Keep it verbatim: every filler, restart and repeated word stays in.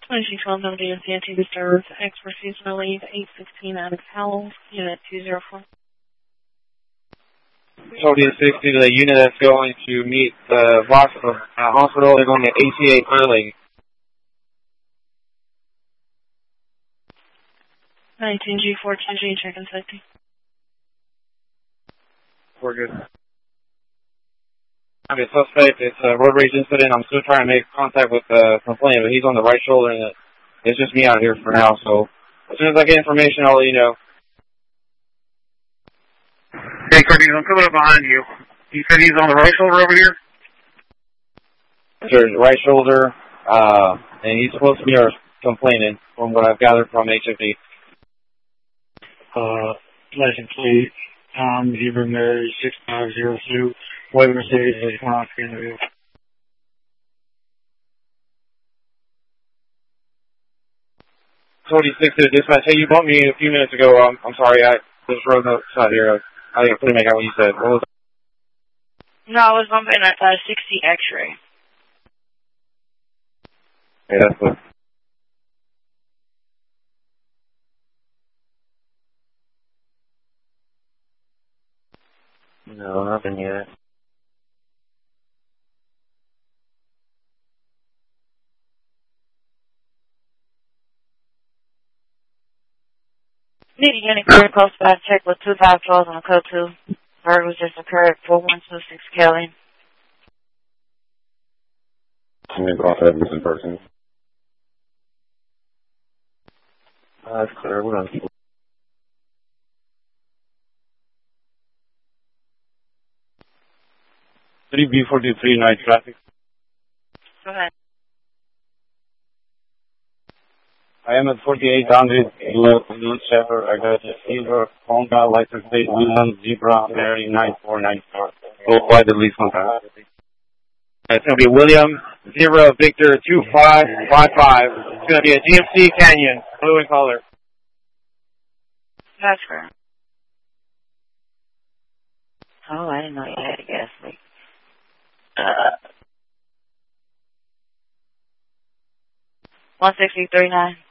twenty twelve W N C N T disturbed. Expert seasonal lead eight sixteen out of Howell, unit two zero four. Cody sixty to the unit that's going to meet the hospital. Uh, hospital. They're going to A C A Curling. nineteen G fourteen G, check in safety. We're good. I mean, suspect, it's a road rage incident. I'm still trying to make contact with the complainant, but he's on the right shoulder, and it's just me out here for now. So as soon as I get information, I'll let you know. Hey, Cornelius, I'm coming up behind you. You said he's on the right shoulder over here? Sir, right shoulder, uh, and he's supposed to be our complainant, from what I've gathered from H F D. Uh, license plate, Tom Zebra Mary six five zero two, White Mercedes, Wisconsin interview. Cody six to the dispatch. Hey, you bumped me a few minutes ago. Um, I'm sorry, I just rode outside here. I couldn't make out what you said. What was that? No, I was bumping at uh, sixty X-ray. Hey, that's good. No, nothing yet. Need a unit clear close by check with two five twelve on the code two. Burglary just occurred, four one two six Kelly. I'm going to go off that missing person. Uh, that's clear. We're going to keep. three B forty-three night traffic. Go ahead. I am at forty-eight hundred Blue Shepherd. I got a silver Honda license plate William Zebra Mary nine four nine four. Go by the lease contact. It's going to be William Zero Victor two five five five. It's going to be a G M C Canyon, blue in color. That's correct. Oh, I didn't know you had a gas leak. Uh, one sixty three nine.